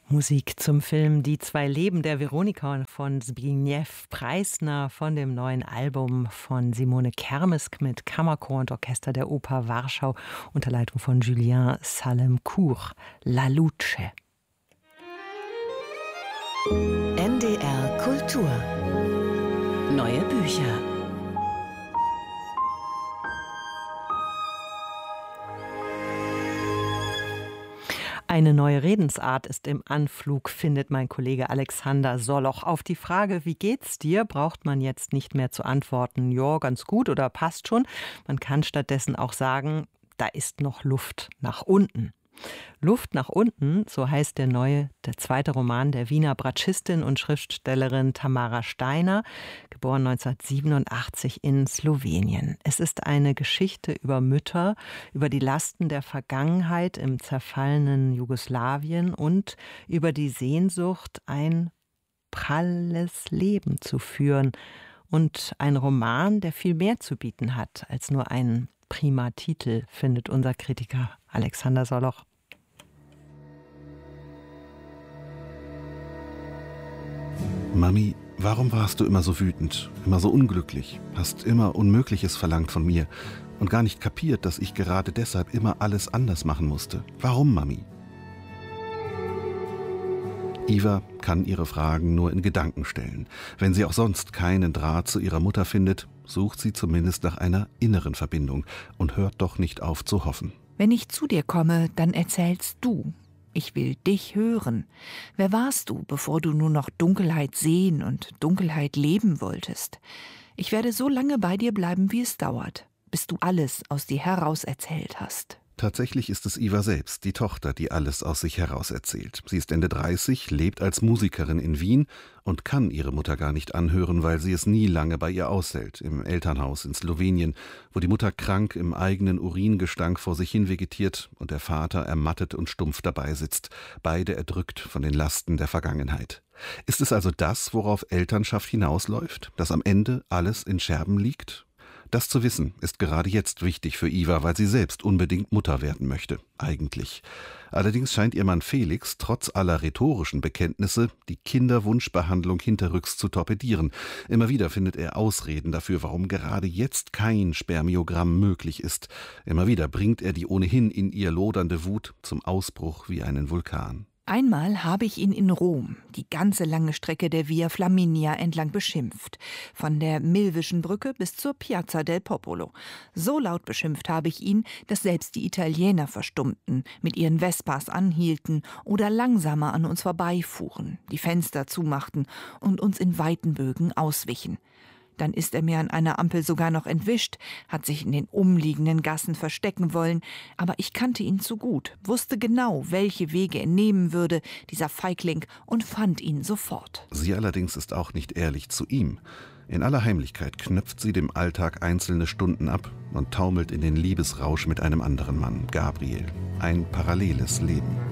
Musik zum Film Die zwei Leben der Veronika von Zbigniew Preissner von dem neuen Album von Simone Kermesk mit Kammerchor und Orchester der Oper Warschau unter Leitung von Julien Salem-Cour. La Luce. NDR Kultur. Neue Bücher. Eine neue Redensart ist im Anflug, findet mein Kollege Alexander Soloch. Auf die Frage, wie geht's dir, braucht man jetzt nicht mehr zu antworten, ja, ganz gut oder passt schon. Man kann stattdessen auch sagen, da ist noch Luft nach unten. Luft nach unten, so heißt der zweite Roman der Wiener Bratschistin und Schriftstellerin Tamara Steiner, geboren 1987 in Slowenien. Es ist eine Geschichte über Mütter, über die Lasten der Vergangenheit im zerfallenen Jugoslawien und über die Sehnsucht, ein pralles Leben zu führen. Und ein Roman, der viel mehr zu bieten hat als nur einen prima Titel, findet unser Kritiker Alexander Soloch. Mami, warum warst du immer so wütend, immer so unglücklich, hast immer Unmögliches verlangt von mir und gar nicht kapiert, dass ich gerade deshalb immer alles anders machen musste? Warum, Mami? Iva kann ihre Fragen nur in Gedanken stellen. Wenn sie auch sonst keinen Draht zu ihrer Mutter findet, sucht sie zumindest nach einer inneren Verbindung und hört doch nicht auf zu hoffen. Wenn ich zu dir komme, dann erzählst du. Ich will dich hören. Wer warst du, bevor du nur noch Dunkelheit sehen und Dunkelheit leben wolltest? Ich werde so lange bei dir bleiben, wie es dauert, bis du alles aus dir heraus erzählt hast. Tatsächlich ist es Iva selbst, die Tochter, die alles aus sich heraus erzählt. Sie ist Ende 30, lebt als Musikerin in Wien und kann ihre Mutter gar nicht anhören, weil sie es nie lange bei ihr aushält, im Elternhaus in Slowenien, wo die Mutter krank im eigenen Uringestank vor sich hin vegetiert und der Vater ermattet und stumpf dabei sitzt, beide erdrückt von den Lasten der Vergangenheit. Ist es also das, worauf Elternschaft hinausläuft, dass am Ende alles in Scherben liegt? Das zu wissen, ist gerade jetzt wichtig für Iva, weil sie selbst unbedingt Mutter werden möchte, eigentlich. Allerdings scheint ihr Mann Felix trotz aller rhetorischen Bekenntnisse die Kinderwunschbehandlung hinterrücks zu torpedieren. Immer wieder findet er Ausreden dafür, warum gerade jetzt kein Spermiogramm möglich ist. Immer wieder bringt er die ohnehin in ihr lodernde Wut zum Ausbruch wie einen Vulkan. Einmal habe ich ihn in Rom die ganze lange Strecke der Via Flaminia entlang beschimpft. Von der Milvischen Brücke bis zur Piazza del Popolo. So laut beschimpft habe ich ihn, dass selbst die Italiener verstummten, mit ihren Vespas anhielten oder langsamer an uns vorbeifuhren, die Fenster zumachten und uns in weiten Bögen auswichen. Dann ist er mir an einer Ampel sogar noch entwischt, hat sich in den umliegenden Gassen verstecken wollen. Aber ich kannte ihn zu gut, wusste genau, welche Wege er nehmen würde, dieser Feigling, und fand ihn sofort. Sie allerdings ist auch nicht ehrlich zu ihm. In aller Heimlichkeit knöpft sie dem Alltag einzelne Stunden ab und taumelt in den Liebesrausch mit einem anderen Mann, Gabriel. Ein paralleles Leben.